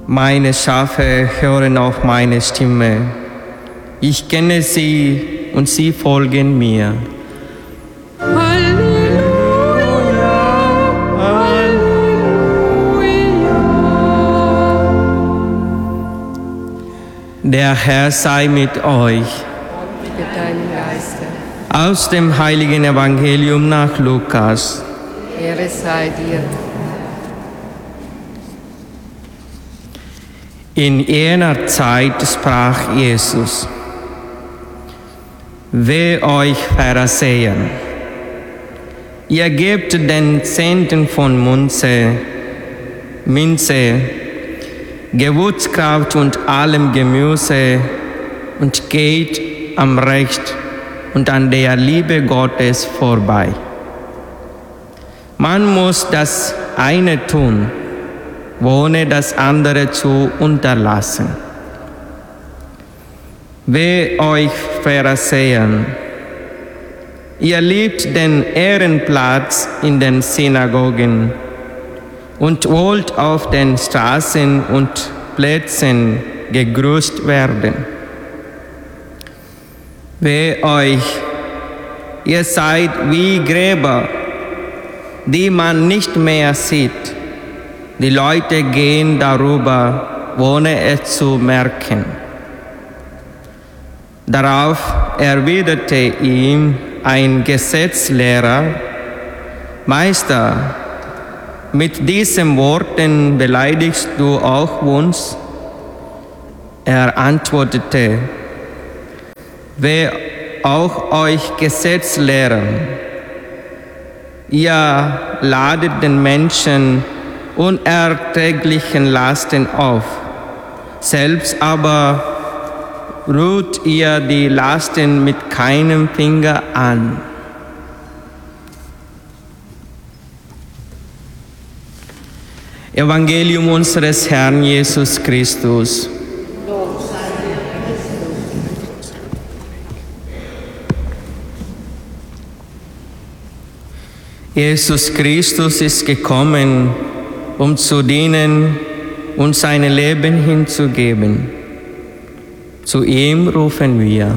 Meine Schafe hören auf meine Stimme. Ich kenne sie und sie folgen mir. Der Herr sei mit euch. Mit deinem Geiste. Aus dem heiligen Evangelium nach Lukas. Ehre sei dir. In jener Zeit sprach Jesus: Wehe euch, Pharisäer! Ihr gebt den Zehnten von Minze, Gewürzkraut und allem Gemüse und geht am Recht und an der Liebe Gottes vorbei. Man muss das eine tun, ohne das andere zu unterlassen. Wehe euch, Pharisäer! Ihr liebt den Ehrenplatz in den Synagogen und wollt auf den Straßen und Plätzen gegrüßt werden. Wehe euch! Ihr seid wie Gräber, die man nicht mehr sieht. Die Leute gehen darüber, ohne es zu merken. Darauf erwiderte ihm ein Gesetzlehrer: Meister, mit diesen Worten beleidigst du auch uns? Er antwortete: Wehe auch euch Gesetzlehrer! Ihr ladet den Menschen unerträglichen Lasten auf, selbst aber rührt ihr die Lasten mit keinem Finger an. Evangelium unseres Herrn Jesus Christus. Jesus Christus ist gekommen, um zu dienen und sein Leben hinzugeben. Zu ihm rufen wir.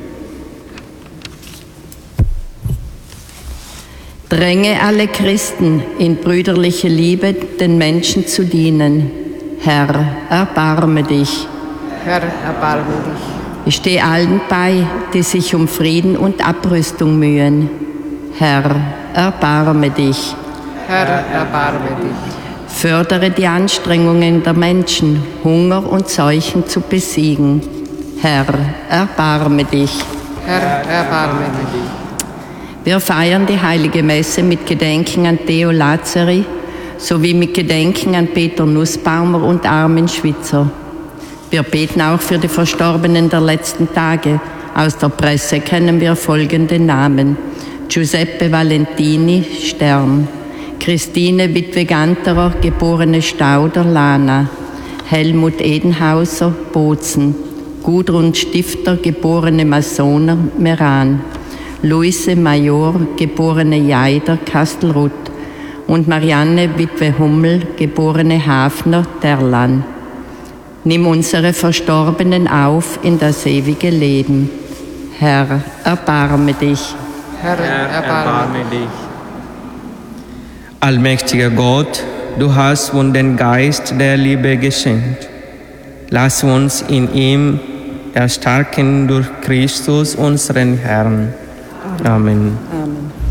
Dränge alle Christen in brüderliche Liebe, den Menschen zu dienen. Herr, erbarme dich. Herr, erbarme dich. Ich stehe allen bei, die sich um Frieden und Abrüstung mühen. Herr, erbarme dich. Herr, erbarme dich. Fördere die Anstrengungen der Menschen, Hunger und Seuchen zu besiegen. Herr, erbarme dich. Herr, erbarme dich. Wir feiern die Heilige Messe mit Gedenken an Theo Lazari sowie mit Gedenken an Peter Nussbaumer und Armin Schwitzer. Wir beten auch für die Verstorbenen der letzten Tage. Aus der Presse kennen wir folgende Namen: Giuseppe Valentini, Stern; Christine Witwe Ganterer, geborene Stauder, Lana; Helmut Edenhauser, Bozen; Gudrun Stifter, geborene Masoner, Meran; Luise Major, geborene Jaider, Kastelruth; und Marianne Witwe Hummel, geborene Hafner, Terlan. Nimm unsere Verstorbenen auf in das ewige Leben. Herr, erbarme dich. Herr, erbarme dich. Allmächtiger Gott, du hast uns den Geist der Liebe geschenkt. Lass uns in ihm erstarken durch Christus, unseren Herrn. Amen. Amen.